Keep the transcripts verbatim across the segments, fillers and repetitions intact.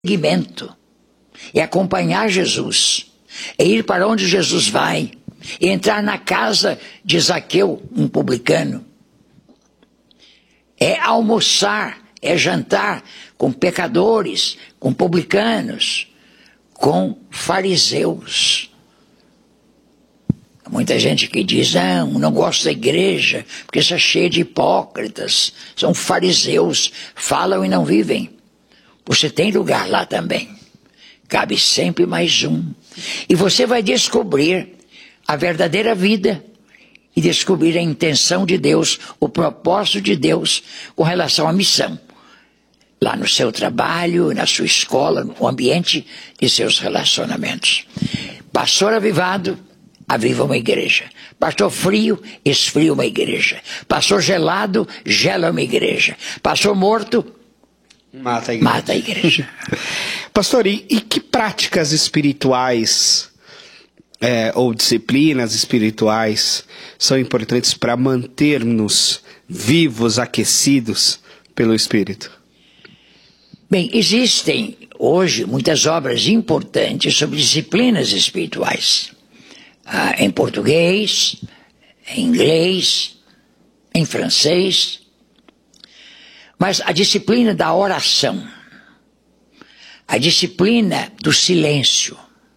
seguimento, é acompanhar Jesus, é ir para onde Jesus vai, é entrar na casa de Zaqueu, um publicano, é almoçar, é jantar com pecadores, com publicanos, com fariseus. Muita gente que diz, não, não gosto da igreja, porque está cheia de hipócritas, são fariseus, falam e não vivem. Você tem lugar lá também. Cabe sempre mais um. E você vai descobrir a verdadeira vida e descobrir a intenção de Deus, o propósito de Deus com relação à missão. Lá no seu trabalho, na sua escola, no ambiente de seus relacionamentos. Pastor avivado, aviva uma igreja. Pastor frio, esfria uma igreja. Pastor gelado, gela uma igreja. Pastor morto, mata a igreja. Mata a igreja. Pastor, e, e que práticas espirituais é, ou disciplinas espirituais são importantes para manter-nos vivos, aquecidos pelo Espírito? Bem, existem hoje muitas obras importantes sobre disciplinas espirituais. Ah, em português, em inglês, em francês. Mas a disciplina da oração, a disciplina do silêncio,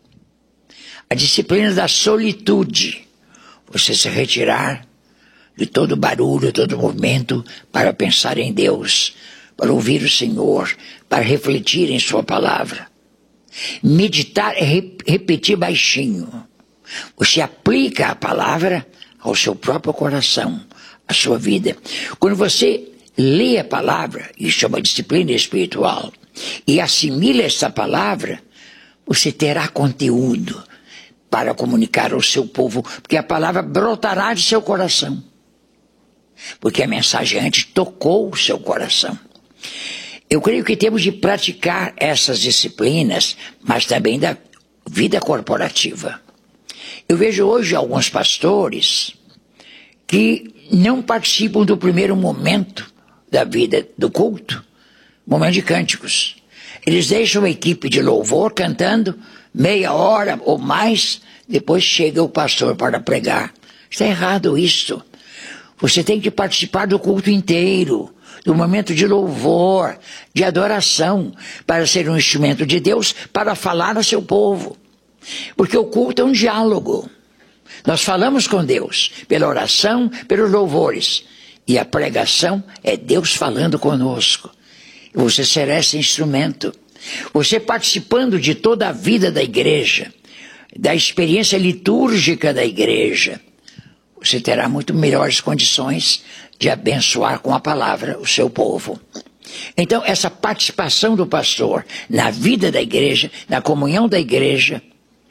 a disciplina da solitude, você se retirar de todo barulho, todo movimento para pensar em Deus, para ouvir o Senhor, para refletir em sua palavra. Meditar é rep- repetir baixinho. Você aplica a palavra ao seu próprio coração, à sua vida. Quando você lê a palavra, isso é uma disciplina espiritual, e assimila essa palavra, você terá conteúdo para comunicar ao seu povo, porque a palavra brotará de seu coração. Porque a mensagem antes tocou o seu coração. Eu creio que temos de praticar essas disciplinas, mas também da vida corporativa. Eu vejo hoje alguns pastores que não participam do primeiro momento da vida do culto, momento de cânticos. Eles deixam a equipe de louvor cantando meia hora ou mais, depois chega o pastor para pregar. Está errado isso. Você tem que participar do culto inteiro, do momento de louvor, de adoração, para ser um instrumento de Deus, para falar ao seu povo. Porque o culto é um diálogo. Nós falamos com Deus pela oração, pelos louvores. E a pregação é Deus falando conosco. Você será esse instrumento. Você participando de toda a vida da igreja, da experiência litúrgica da igreja, você terá muito melhores condições de abençoar com a palavra o seu povo. Então, essa participação do pastor na vida da igreja, na comunhão da igreja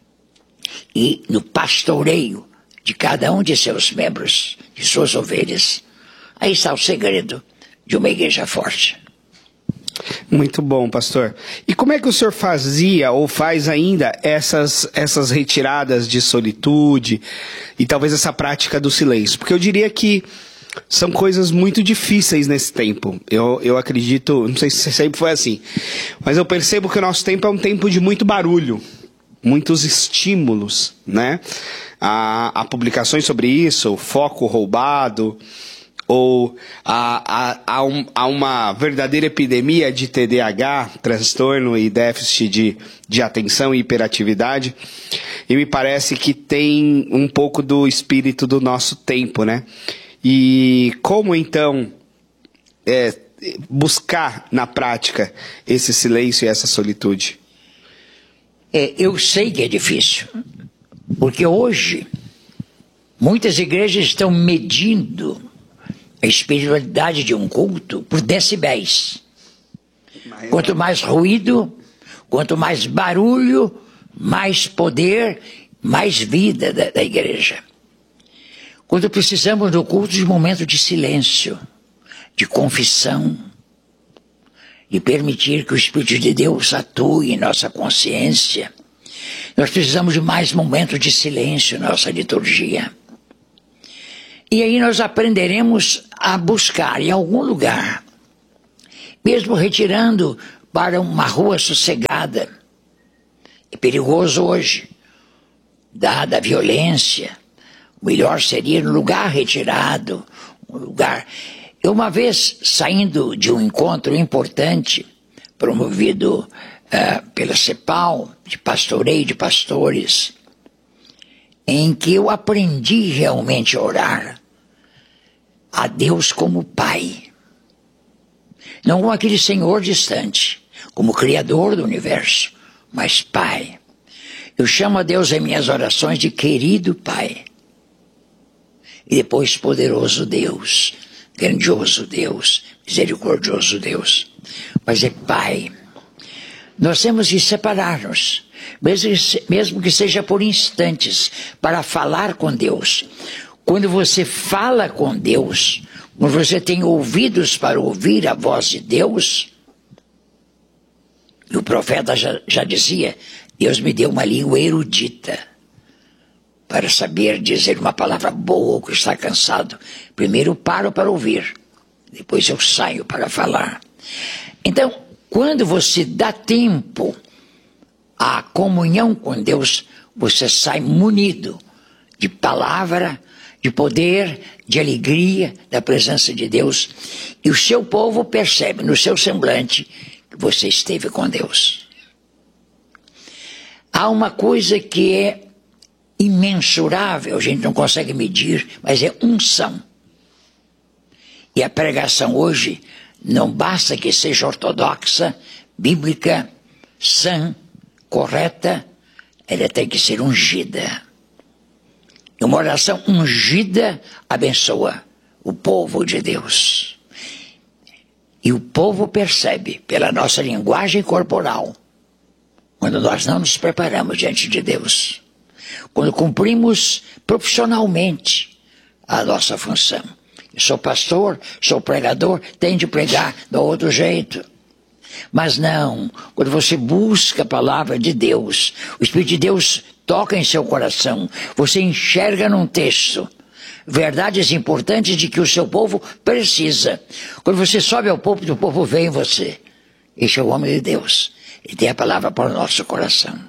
e no pastoreio de cada um de seus membros, de suas ovelhas, aí está o segredo de uma igreja forte. Muito bom, pastor. E como é que o senhor fazia ou faz ainda essas, essas retiradas de solitude e talvez essa prática do silêncio? Porque eu diria que são coisas muito difíceis nesse tempo. Eu, eu acredito, não sei se sempre foi assim, mas eu percebo que o nosso tempo é um tempo de muito barulho, muitos estímulos, né? Há, há publicações sobre isso, o foco roubado, ou há, há, há, um, há uma verdadeira epidemia de T D A H, transtorno e déficit de, de atenção e hiperatividade, e me parece que tem um pouco do espírito do nosso tempo, né? E como então é, buscar na prática esse silêncio e essa solitude? É, eu sei que é difícil, porque hoje muitas igrejas estão medindo a espiritualidade de um culto por decibéis. Quanto mais ruído, quanto mais barulho, mais poder, mais vida da, da igreja. Quando precisamos do culto de momento de silêncio, de confissão, de permitir que o Espírito de Deus atue em nossa consciência, nós precisamos de mais momentos de silêncio na nossa liturgia. E aí nós aprenderemos a buscar em algum lugar, mesmo retirando para uma rua sossegada. É perigoso hoje, dada a violência. O melhor seria um lugar retirado, um lugar... Eu uma vez, saindo de um encontro importante, promovido uh, pela CEPAL, de pastoreio de pastores, em que eu aprendi realmente a orar a Deus como Pai. Não como aquele Senhor distante, como Criador do universo, mas Pai. Eu chamo a Deus em minhas orações de querido Pai. E depois poderoso Deus, grandioso Deus, misericordioso Deus. Mas é Pai. Nós temos que separar-nos, mesmo, mesmo que seja por instantes, para falar com Deus. Quando você fala com Deus, quando você tem ouvidos para ouvir a voz de Deus, e o profeta já, já dizia, Deus me deu uma língua erudita para saber dizer uma palavra boa que está cansado. Primeiro paro para ouvir, depois eu saio para falar. Então, quando você dá tempo à comunhão com Deus, você sai munido de palavra, de poder, de alegria da presença de Deus. E o seu povo percebe no seu semblante que você esteve com Deus. Há uma coisa que é imensurável, a gente não consegue medir, mas é unção. E a pregação hoje não basta que seja ortodoxa, bíblica, sã, correta, ela tem que ser ungida. E uma oração ungida abençoa o povo de Deus. E o povo percebe pela nossa linguagem corporal, quando nós não nos preparamos diante de Deus, quando cumprimos profissionalmente a nossa função. Eu sou pastor, sou pregador, tenho de pregar do outro jeito. Mas não, quando você busca a palavra de Deus, o Espírito de Deus toca em seu coração, você enxerga num texto verdades importantes de que o seu povo precisa. Quando você sobe ao púlpito, o povo vê em você. Esse é o homem de Deus. Ele tem a palavra para o nosso coração.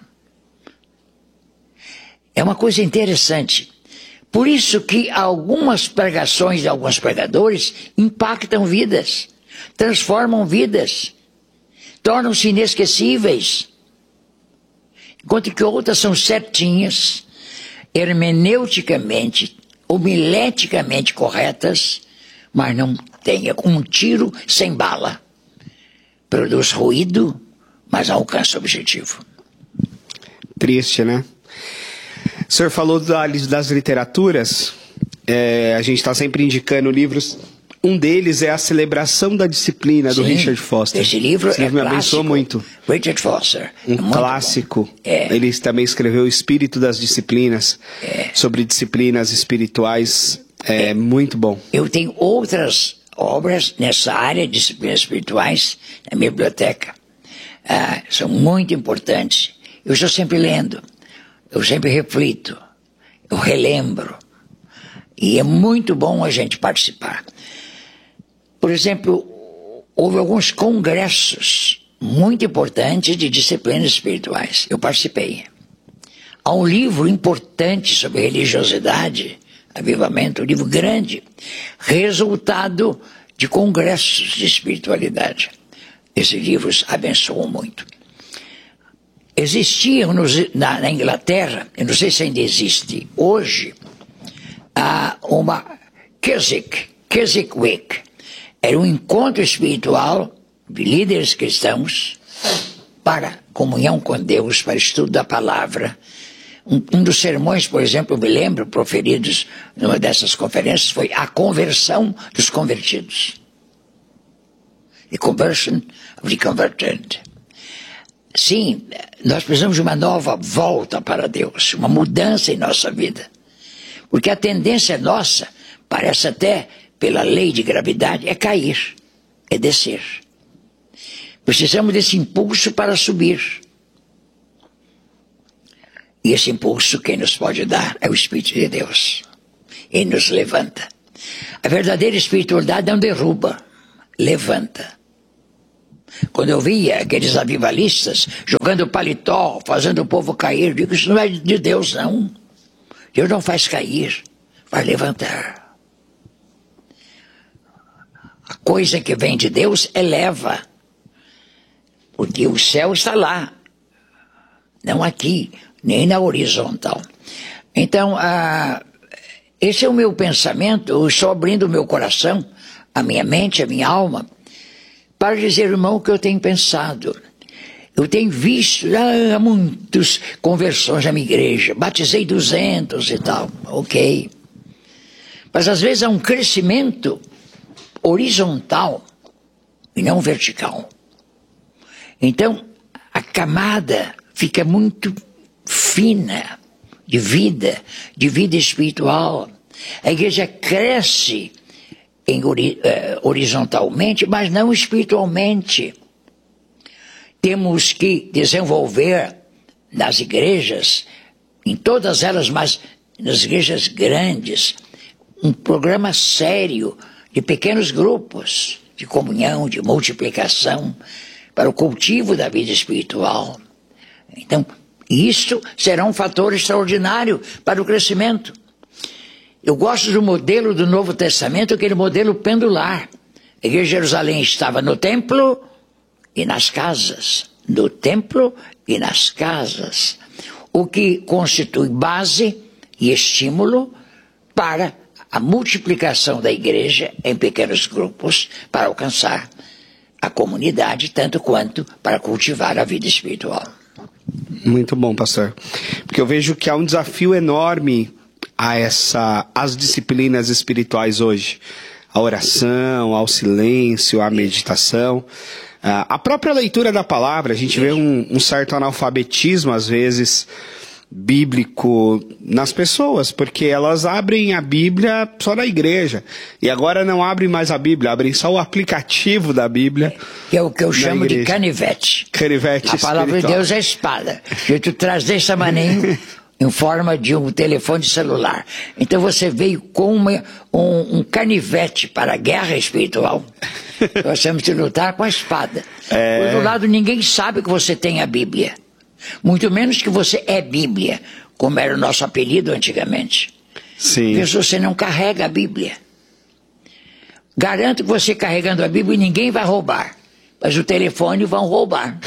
É uma coisa interessante. Por isso que algumas pregações de alguns pregadores impactam vidas, transformam vidas, tornam-se inesquecíveis. Enquanto que outras são certinhas, hermeneuticamente, homileticamente corretas, mas não tem um tiro sem bala. Produz ruído, mas alcança o objetivo. Triste, né? O senhor falou das literaturas, é, a gente está sempre indicando livros. Um deles é A Celebração da Disciplina, do Sim, Richard Foster. Esse livro, esse livro é me abençoou muito. Richard Foster. Um é clássico. É. Ele também escreveu O Espírito das Disciplinas, é. sobre disciplinas espirituais. É, é muito bom. Eu tenho outras obras nessa área de disciplinas espirituais na minha biblioteca. Ah, são muito importantes. Eu estou sempre lendo. Eu sempre reflito. Eu relembro. E é muito bom a gente participar. Por exemplo, houve alguns congressos muito importantes de disciplinas espirituais. Eu participei. Há um livro importante sobre religiosidade, Avivamento, um livro grande, resultado de congressos de espiritualidade. Esses livros abençoam muito. Existia nos, na, na Inglaterra, eu não sei se ainda existe hoje, uma Keswick, Keswick Week. Era um encontro espiritual de líderes cristãos para comunhão com Deus, para estudo da palavra. Um, um dos sermões, por exemplo, eu me lembro, proferidos numa dessas conferências, foi a conversão dos convertidos. The conversion of the converted. Sim, nós precisamos de uma nova volta para Deus, uma mudança em nossa vida. Porque a tendência nossa, parece até pela lei de gravidade, é cair, é descer. Precisamos desse impulso para subir. E esse impulso quem nos pode dar é o Espírito de Deus. Ele nos levanta. A verdadeira espiritualidade não derruba, levanta. Quando eu via aqueles avivalistas jogando paletó, fazendo o povo cair, eu digo, isso não é de Deus, não. Deus não faz cair, faz levantar. A coisa que vem de Deus eleva, porque o céu está lá, não aqui, nem na horizontal. Então, ah, esse é o meu pensamento, eu estou abrindo o meu coração, a minha mente, a minha alma, para dizer, irmão, o que eu tenho pensado. Eu tenho visto ah, muitas conversões na minha igreja, batizei duzentos e tal, ok. Mas às vezes há um crescimento horizontal e não vertical. Então, a camada fica muito fina de vida, de vida espiritual. A igreja cresce em, uh, horizontalmente, mas não espiritualmente. Temos que desenvolver nas igrejas, em todas elas, mas nas igrejas grandes, um programa sério de pequenos grupos, de comunhão, de multiplicação, para o cultivo da vida espiritual. Então, isso será um fator extraordinário para o crescimento. Eu gosto do modelo do Novo Testamento, aquele modelo pendular. A igreja de Jerusalém estava no templo e nas casas. No templo e nas casas. O que constitui base e estímulo para a multiplicação da igreja em pequenos grupos para alcançar a comunidade, tanto quanto para cultivar a vida espiritual. Muito bom, pastor. Porque eu vejo que há um desafio enorme a essa, as disciplinas espirituais hoje. A oração, ao silêncio, a meditação. A própria leitura da palavra, a gente vê um, um certo analfabetismo, às vezes, bíblico nas pessoas, porque elas abrem a Bíblia só na igreja. E agora não abrem mais a Bíblia, abrem só o aplicativo da Bíblia. Que é o que eu chamo igreja. de canivete. Canivete A palavra espiritual. De Deus é espada. E tu traz desse maninho em forma de um telefone celular. Então você veio com uma, um, um canivete para a guerra espiritual. Nós temos que lutar com a espada. É... Por outro lado, ninguém sabe que você tem a Bíblia. Muito menos que você é Bíblia, como era o nosso apelido antigamente. Sim. Porque você não carrega a Bíblia. Garanto que você carregando a Bíblia ninguém vai roubar. Mas o telefone vão roubar.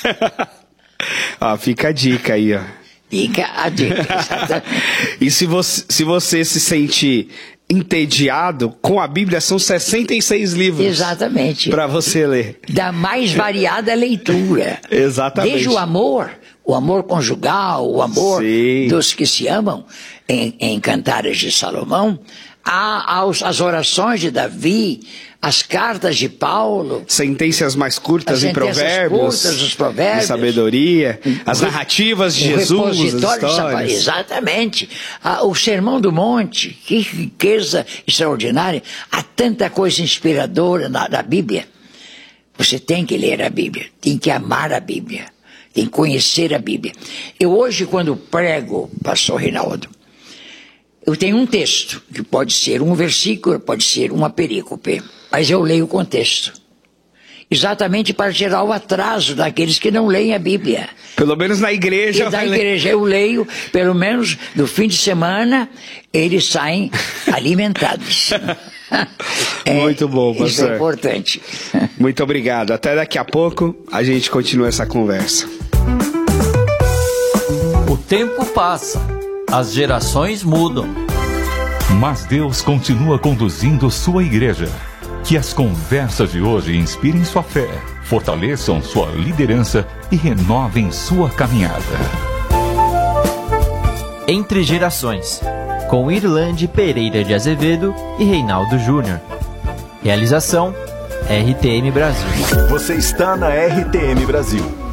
Ó, fica a dica aí, ó. Fica a dica. E se você, se você se sente entediado, com a Bíblia são sessenta e seis livros. Exatamente. Para você ler. Da mais variada leitura. Exatamente. Desde o amor, o amor conjugal, o amor Sim. dos que se amam, em, em Cantares de Salomão, há aos, as orações de Davi, as cartas de Paulo, sentenças mais curtas em provérbios, curtas, os provérbios, de sabedoria, as narrativas de Jesus, as histórias. Exatamente. Ah, o Sermão do Monte, que riqueza extraordinária. Há tanta coisa inspiradora na, na Bíblia. Você tem que ler a Bíblia, tem que amar a Bíblia, tem que conhecer a Bíblia. Eu hoje, quando prego, pastor Reinaldo, eu tenho um texto, que pode ser um versículo, pode ser uma perícope, mas eu leio o contexto. Exatamente para tirar o atraso daqueles que não leem a Bíblia. Pelo menos na igreja. E da igreja eu leio, pelo menos no fim de semana, eles saem alimentados. É, muito bom, pastor. Isso é importante. Muito obrigado. Até daqui a pouco a gente continua essa conversa. O tempo passa. As gerações mudam. Mas Deus continua conduzindo sua igreja. Que as conversas de hoje inspirem sua fé, fortaleçam sua liderança e renovem sua caminhada. Entre Gerações, com Irlande Pereira de Azevedo e Reinaldo Júnior. Realização R T M Brasil. Você está na R T M Brasil.